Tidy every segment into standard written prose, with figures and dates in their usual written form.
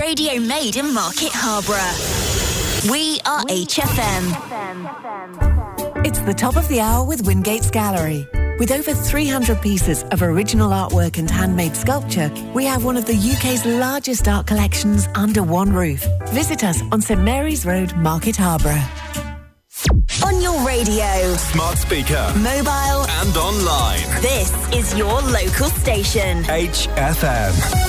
Radio made in Market Harborough. We are HFM. It's the top of the hour with Wingate's Gallery. With over 300 pieces of original artwork and handmade sculpture, we have one of the UK's largest art collections under one roof. Visit us on St Mary's Road, Market Harborough. On your radio, smart speaker, mobile and online. This is your local station. HFM.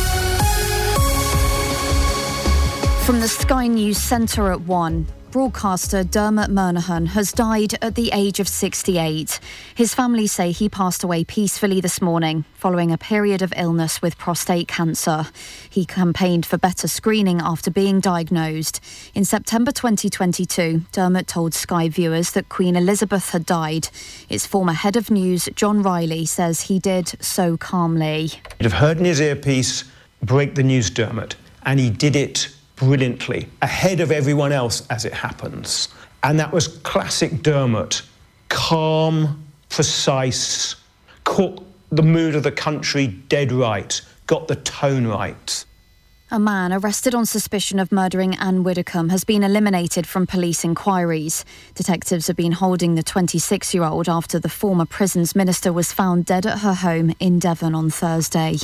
From the Sky News Centre at 1, broadcaster Dermot Murnaghan has died at the age of 68. His family say he passed away peacefully this morning following a period of illness with prostate cancer. He campaigned for better screening after being diagnosed. In September 2022, Dermot told Sky viewers that Queen Elizabeth had died. Its former head of news, John Riley, says he did so calmly. You'd have heard in his earpiece, "Break the news, Dermot," and he did it brilliantly, ahead of everyone else as it happens. And that was classic Dermot. Calm, precise, caught the mood of the country dead right, got the tone right. A man arrested on suspicion of murdering Anne Widdecombe has been eliminated from police inquiries. Detectives have been holding the 26-year-old after the former prisons minister was found dead at her home in Devon on Thursday.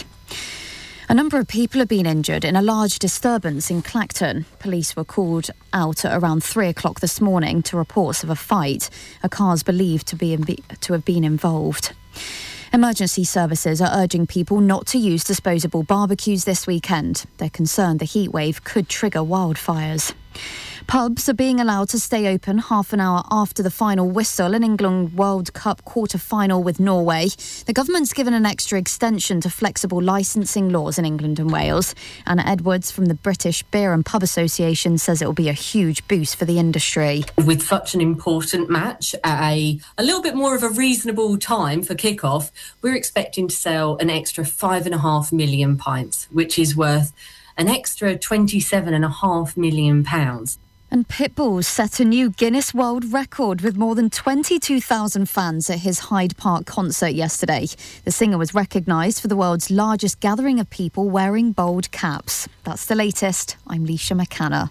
A number of people have been injured in a large disturbance in Clacton. Police were called out at around 3 o'clock this morning to reports of a fight. A car is believed to have been involved. Emergency services are urging people not to use disposable barbecues this weekend. They're concerned the heatwave could trigger wildfires. Pubs are being allowed to stay open half an hour after the final whistle in England World Cup quarter-final with Norway. The government's given an extra extension to flexible licensing laws in England and Wales. Anna Edwards from the British Beer and Pub Association says it will be a huge boost for the industry. With such an important match at a little bit more of a reasonable time for kick-off, we're expecting to sell an extra 5.5 million pints, which is worth an extra £27.5 million. And Pitbull set a new Guinness World Record with more than 22,000 fans at his Hyde Park concert yesterday. The singer was recognised for the world's largest gathering of people wearing bold caps. That's the latest. I'm Leisha McCanna.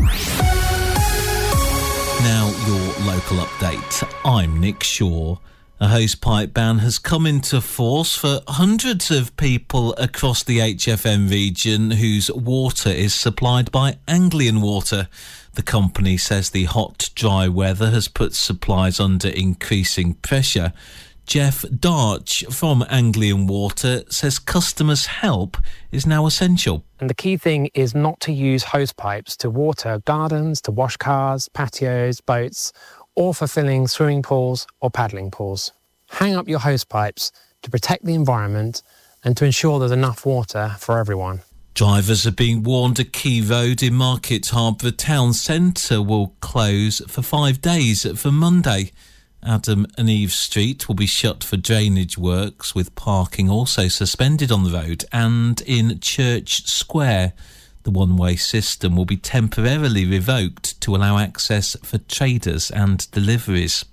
Now your local update. I'm Nick Shaw. A hosepipe ban has come into force for hundreds of people across the HFM region whose water is supplied by Anglian Water. The company says the hot, dry weather has put supplies under increasing pressure. Jeff Darch from Anglian Water says customers' help is now essential. And the key thing is not to use hosepipes to water gardens, to wash cars, patios, boats, or for filling swimming pools or paddling pools. Hang up your hosepipes to protect the environment and to ensure there's enough water for everyone. Drivers are being warned a key road in Market Harborough town centre will close for 5 days from Monday. Adam and Eve Street will be shut for drainage works, with parking also suspended on the road, and in Church Square. The one-way system will be temporarily revoked to allow access for traders and deliveries.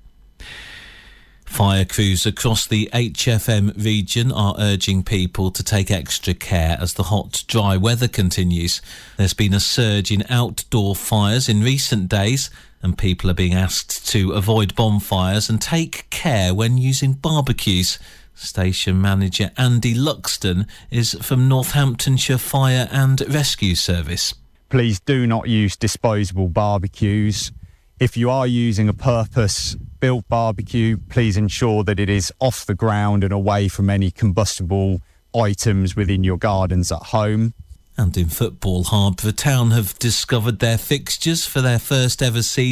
Fire crews across the HFM region are urging people to take extra care as the hot, dry weather continues. There's been a surge in outdoor fires in recent days, and people are being asked to avoid bonfires and take care when using barbecues. Station manager Andy Luxton is from Northamptonshire Fire and Rescue Service. Please do not use disposable barbecues. If you are using a purpose-built barbecue, please ensure that it is off the ground and away from any combustible items within your gardens at home. And in football, Harborough Town have discovered their fixtures for their first ever season.